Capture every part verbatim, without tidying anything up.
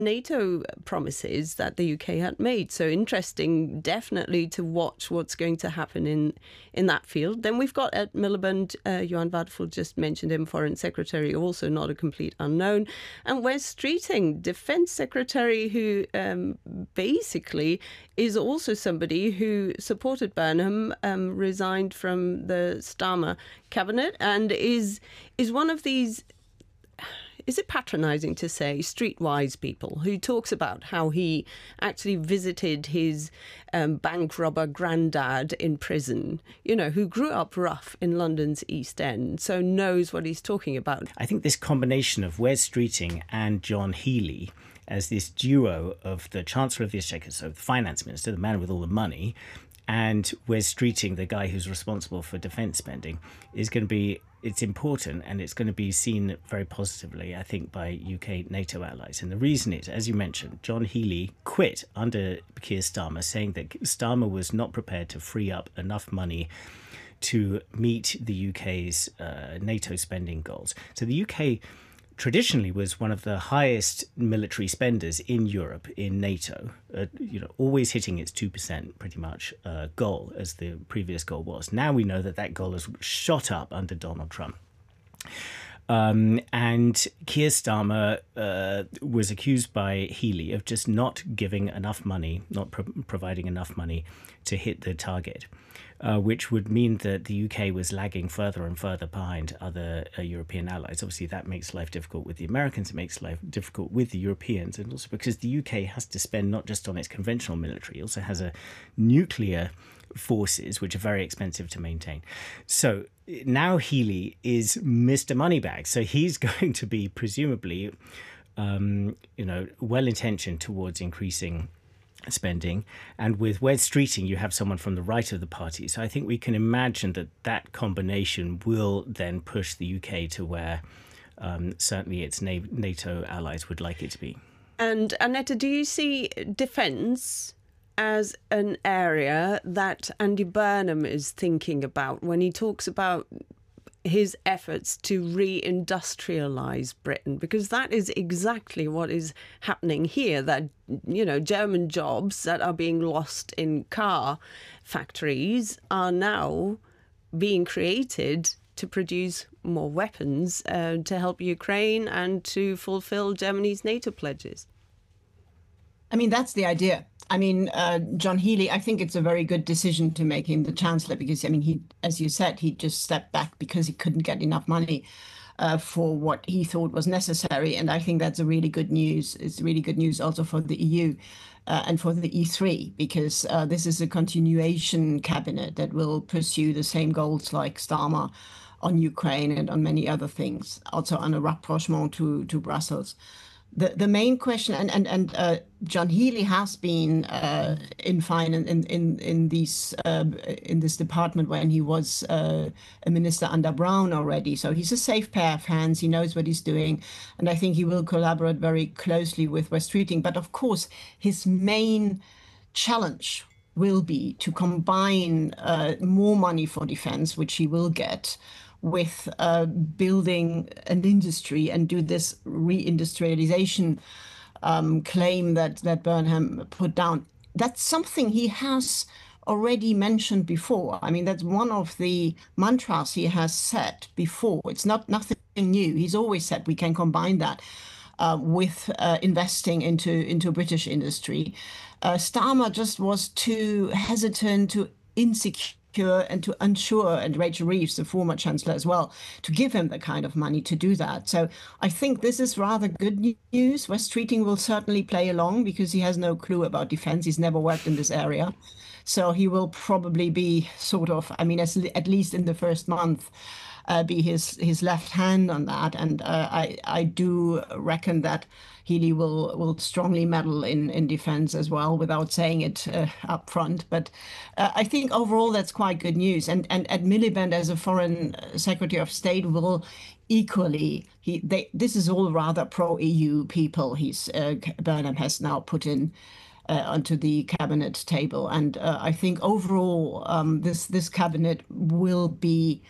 NATO promises that the U K had made. So interesting, definitely, to watch what's going to happen in, in that field. Then we've got Ed Miliband, uh, Johan Wadefull just mentioned him, Foreign Secretary, also not a complete unknown. And Wes Streeting, Defence Secretary, who um, basically is also somebody who supported Burnham, um, resigned from the Starmer cabinet, and is is one of these... is it patronising to say streetwise people, who talks about how he actually visited his um, bank robber granddad in prison, you know, who grew up rough in London's East End, so knows what he's talking about. I think this combination of Wes Streeting and John Healey as this duo of the Chancellor of the Exchequer, so the Finance Minister, the man with all the money, and Wes Streeting, the guy who's responsible for defence spending, is going to be, it's important, and it's going to be seen very positively, I think, by U K NATO allies. And the reason is, as you mentioned, John Healey quit under Keir Starmer, saying that Starmer was not prepared to free up enough money to meet the U K's uh, NATO spending goals. So the U K traditionally was one of the highest military spenders in Europe, in NATO, uh, you know, always hitting its two percent pretty much uh, goal, as the previous goal was. Now we know that that goal has shot up under Donald Trump. Um, and Keir Starmer uh, was accused by Healey of just not giving enough money, not pro- providing enough money to hit the target, uh, which would mean that the U K was lagging further and further behind other uh, European allies. Obviously, that makes life difficult with the Americans, it makes life difficult with the Europeans, and also because the U K has to spend not just on its conventional military, it also has a nuclear forces, which are very expensive to maintain. So now Healey is Mister Moneybags. So he's going to be presumably, um, you know, well-intentioned towards increasing spending. And with Wes Streeting, you have someone from the right of the party. So I think we can imagine that that combination will then push the U K to where um, certainly its NATO allies would like it to be. And Annette, do you see defence as an area that Andy Burnham is thinking about when he talks about his efforts to re-industrialise Britain? Because that is exactly what is happening here, that, you know, German jobs that are being lost in car factories are now being created to produce more weapons uh, to help Ukraine and to fulfil Germany's NATO pledges. I mean, that's the idea. I mean, uh, John Healey, I think it's a very good decision to make him the Chancellor because, I mean, he, as you said, he just stepped back because he couldn't get enough money uh, for what he thought was necessary. And I think that's a really good news. It's really good news also for the E U uh, and for the E three, because uh, this is a continuation cabinet that will pursue the same goals like Starmer on Ukraine and on many other things, also on a rapprochement to, to Brussels. The the main question, and and and uh, John Healey has been uh, in finance in in in these uh, in this department when he was uh, a minister under Brown already. So he's a safe pair of hands. He knows what he's doing, and I think he will collaborate very closely with Wes Streeting. But of course, his main challenge will be to combine uh, more money for defense, which he will get, with uh, building an industry and do this reindustrialization um, claim that, that Burnham put down. That's something he has already mentioned before. I mean, that's one of the mantras he has said before. It's not nothing new. He's always said we can combine that uh, with uh, investing into, into British industry. Uh, Starmer just was too hesitant, too insecure, and to unsure, and Rachel Reeves, the former Chancellor as well, to give him the kind of money to do that. So I think this is rather good news. Wes Streeting will certainly play along because he has no clue about defense. He's never worked in this area. So he will probably be sort of, I mean, as, at least in the first month, uh, be his, his left hand on that. And uh, I, I do reckon that Healey will will strongly meddle in, in defense as well, without saying it uh, up front. But uh, I think overall that's quite good news. And and Ed Miliband, as a foreign secretary of state, will equally, he they this is all rather pro-E U people he's uh, Burnham has now put in uh, onto the cabinet table. And uh, I think overall um, this this cabinet will be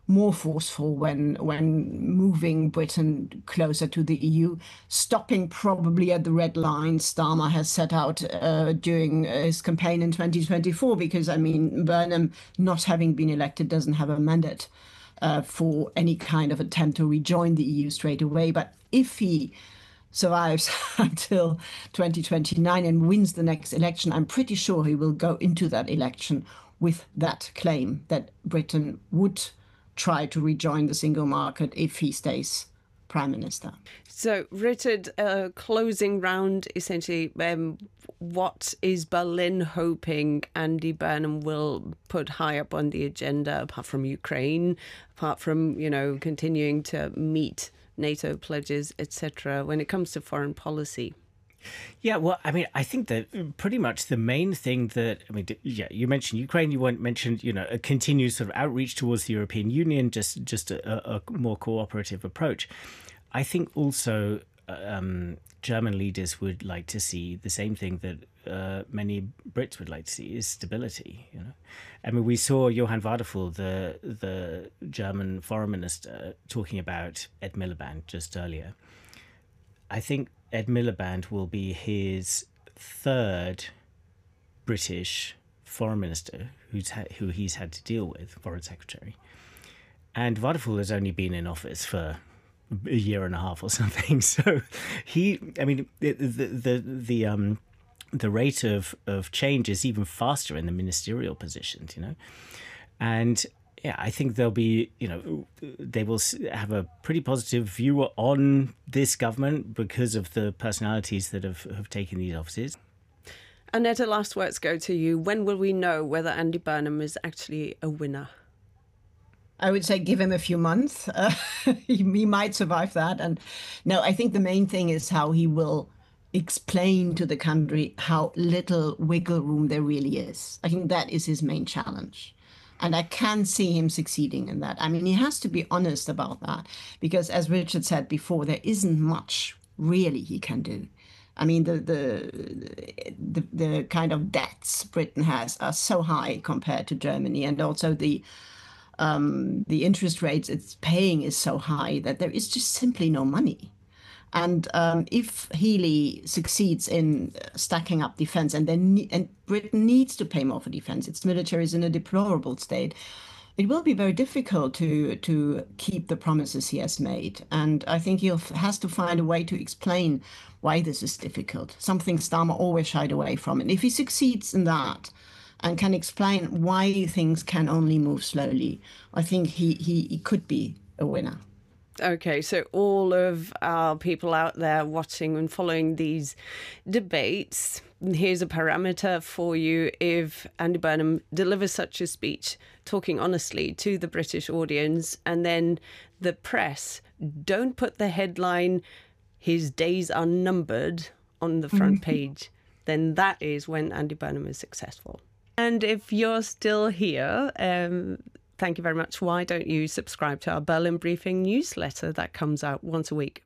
more forceful when when moving Britain closer to the E U, stopping probably at the red line Starmer has set out uh, during his campaign in twenty twenty-four, because, I mean, Burnham, not having been elected, doesn't have a mandate uh, for any kind of attempt to rejoin the E U straight away. But if he survives until twenty twenty-nine and wins the next election, I'm pretty sure he will go into that election with that claim that Britain would try to rejoin the single market if he stays Prime Minister. So, Richard, uh, closing round, essentially, um, what is Berlin hoping Andy Burnham will put high up on the agenda, apart from Ukraine, apart from, you know, continuing to meet NATO pledges, et cetera, when it comes to foreign policy? Yeah, well, I mean, I think that pretty much the main thing that, I mean, yeah, you mentioned Ukraine, you mentioned, you know, a continued sort of outreach towards the European Union, just just a, a more cooperative approach. I think also um, German leaders would like to see the same thing that uh, many Brits would like to see, is stability, you know. I mean, we saw Johann Wadephul, the, the German foreign minister, talking about Ed Miliband just earlier. I think Ed Miliband will be his third British foreign minister who's ha- who he's had to deal with, foreign secretary. And Wadephul has only been in office for a year and a half or something. So he, I mean, the the the, the um the rate of, of change is even faster in the ministerial positions, you know. And yeah, I think they'll be, you know, they will have a pretty positive view on this government because of the personalities that have, have taken these offices. Annette, last words go to you. When will we know whether Andy Burnham is actually a winner? I would say give him a few months. Uh, he, he might survive that. And no, I think the main thing is how he will explain to the country how little wiggle room there really is. I think that is his main challenge. And I can see him succeeding in that. I mean, he has to be honest about that, because as Richard said before, there isn't much really he can do. I mean, the the the, the kind of debts Britain has are so high compared to Germany, and also the um, the interest rates it's paying is so high that there is just simply no money. And um, if Healey succeeds in stacking up defense, and then and Britain needs to pay more for defense, its military is in a deplorable state, it will be very difficult to to keep the promises he has made. And I think he has to find a way to explain why this is difficult, something Starmer always shied away from. And if he succeeds in that and can explain why things can only move slowly, I think he, he, he could be a winner. Okay, so all of our people out there watching and following these debates, here's a parameter for you. If Andy Burnham delivers such a speech, talking honestly to the British audience, and then the press don't put the headline, "His days are numbered," on the front page, then that is when Andy Burnham is successful. And if you're still here, um, thank you very much. Why don't you subscribe to our Berlin Briefing newsletter that comes out once a week?